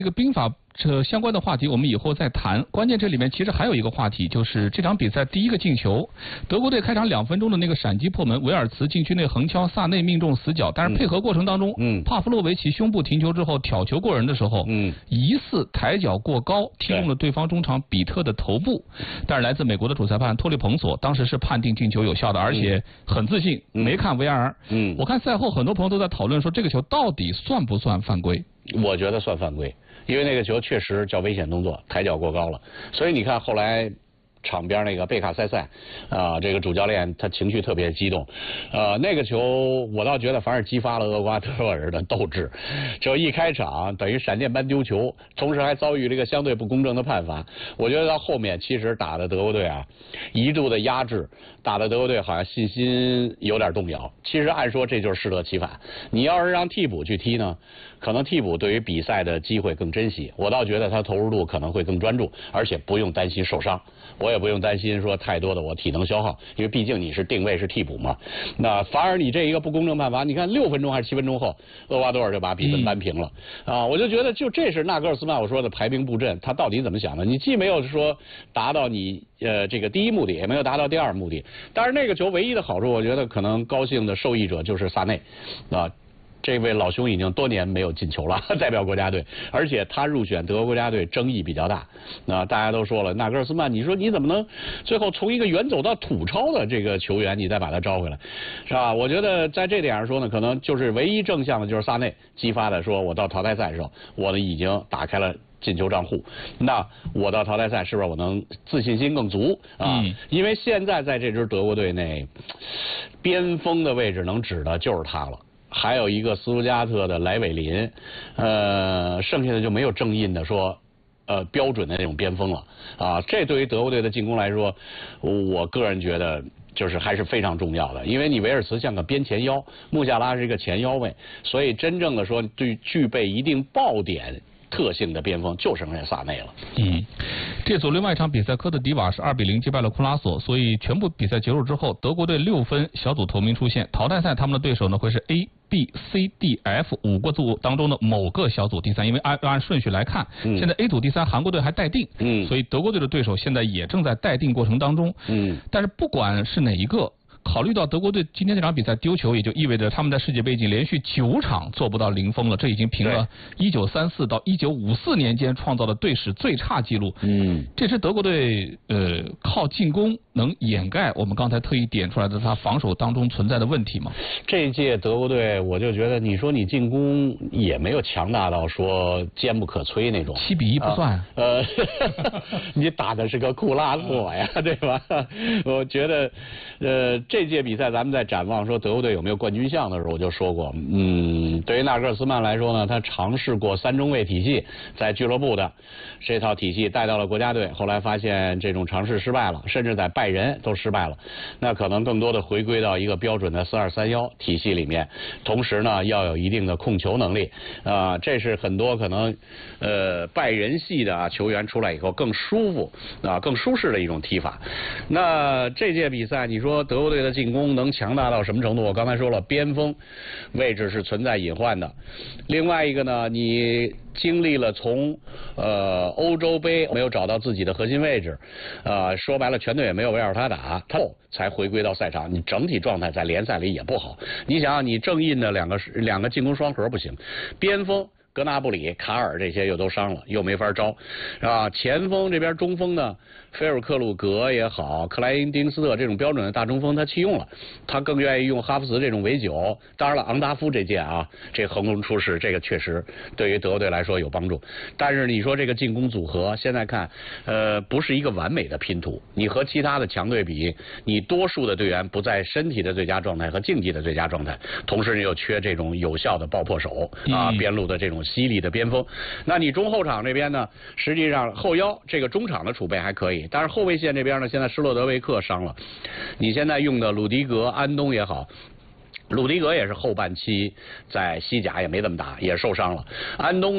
这个兵法相关的话题我们以后再谈。关键这里面其实还有一个话题，就是这场比赛第一个进球，德国队开场2分钟的那个闪击破门，维尔茨禁区内横敲，萨内命中死角，但是配合过程当中，帕夫洛维奇胸部停球之后挑球过人的时候，疑似抬脚过高，踢中了对方中场比特的头部。但是来自美国的主裁判托利彭索当时是判定进球有效的，而且很自信，没看 VAR。我看赛后很多朋友都在讨论说这个球到底算不算犯规？ 我觉得算犯规，因为那个球确实叫危险动作，抬脚过高了。所以你看后来场边那个贝卡塞塞这个主教练他情绪特别激动，那个球我倒觉得反而激发了厄瓜多尔的斗志。就一开场等于闪电般丢球，同时还遭遇这个相对不公正的判罚。我觉得到后面其实打的德国队啊一度的压制，打的德国队好像信心有点动摇。其实按说这就是适得其反，你要是让替补去踢呢，可能替补对于比赛的机会更珍惜。我倒觉得他投入度可能会更专注，而且不用担心受伤，我也不用担心说太多的我体能消耗，因为毕竟你是定位是替补嘛。那反而你这一个不公正判罚，你看6分钟还是7分钟后，厄瓜多尔就把比分扳平了我就觉得就这是纳格尔斯曼我说的排兵布阵，他到底怎么想的？你既没有说达到你这个第一目的，也没有达到第二目的。但是那个球唯一的好处，我觉得可能高兴的受益者就是萨内这位老兄已经多年没有进球了，代表国家队，而且他入选德国国家队争议比较大。大家都说了，纳格尔斯曼，你说你怎么能最后从一个远走到土超的这个球员，你再把他招回来，是吧？我觉得在这点上说呢，可能就是唯一正向的就是萨内激发的，说我到淘汰赛的时候，我呢已经打开了进球账户，那我到淘汰赛是不是我能自信心更足因为现在在这支德国队内，边锋的位置能指的就是他了。还有一个斯图加特的莱韦林，剩下的就没有正印的说，标准的那种边锋了这对于德国队的进攻来说，我个人觉得就是还是非常重要的，因为你维尔茨像个边前腰，穆夏拉是一个前腰位，所以真正的说对具备一定爆点特性的边锋就剩下萨内了。 这组另外一场比赛，科特迪瓦是2比0击败了库拉索，所以全部比赛结束之后，德国队6分，小组头名出现。淘汰赛他们的对手呢会是 A、B、C、D、F 5个组当中的某个小组第3，因为按顺序来看，现在 A 组第3韩国队还待定，所以德国队的对手现在也正在待定过程当中。但是不管是哪一个，考虑到德国队今天这场比赛丢球，也就意味着他们在世界杯已经连续9场做不到0封了，这已经平了1934到1954年间创造的队史最差纪录。这支德国队靠进攻能掩盖我们刚才特意点出来的他防守当中存在的问题吗？ 这一届德国队我就觉得，你说你进攻也没有强大到说坚不可摧那种。 7比1不算你打的是个库拉索呀，对吧？我觉得这届比赛咱们在展望说德国队有没有冠军相的时候，我就说过，对于纳格尔斯曼来说呢，他尝试过3中卫体系，在俱乐部的这套体系带到了国家队，后来发现这种尝试失败了，甚至在拜仁都失败了。那可能更多的回归到一个标准的4-2-3-1体系里面，同时呢要有一定的控球能力这是很多可能拜仁系的球员出来以后更舒服更舒适的一种踢法。那这届比赛你说德国队的进攻能强大到什么程度？我刚才说了，边锋位置是存在隐患的。另外一个呢，你经历了从欧洲杯没有找到自己的核心位置说白了全队也没有围绕他打，他才回归到赛场，你整体状态在联赛里也不好。你想想，你正印的两个进攻双核不行，边锋格纳布里、卡尔这些又都伤了，又没法招前锋这边中锋呢，菲尔克鲁格也好，克莱因丁斯特这种标准的大中锋他弃用了，他更愿意用哈弗茨这种围9。当然了，昂达夫这届这横空出世，这个确实对于德国队来说有帮助。但是你说这个进攻组合现在看不是一个完美的拼图，你和其他的强队比，你多数的队员不在身体的最佳状态和竞技的最佳状态，同时你又缺这种有效的爆破手边路的这种犀利的边锋。那你中后场这边呢，实际上后腰这个中场的储备还可以，但是后卫线这边呢，现在施洛德维克伤了，你现在用的鲁迪格、安东也好，鲁迪格也是后半期在西甲也没怎么打，也受伤了。安东